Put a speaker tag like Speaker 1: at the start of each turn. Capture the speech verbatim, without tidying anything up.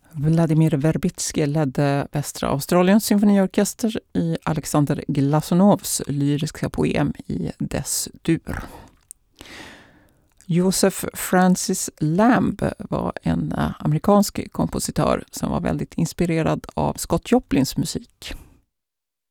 Speaker 1: Vladimir Verbitsky ledde Västra Australiens symfoniorkester i Alexander Glasonovs lyriska poem i dess dur. Joseph Francis Lamb var en amerikansk kompositör som var väldigt inspirerad av Scott Joplins musik.